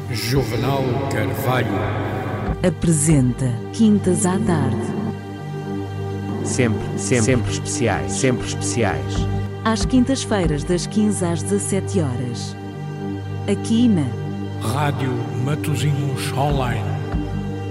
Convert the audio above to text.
Juvenal Carvalho apresenta Quintas à Tarde. Sempre especiais. Às quintas-feiras, das 15 às 17 horas. Aqui na Rádio Matosinhos Online.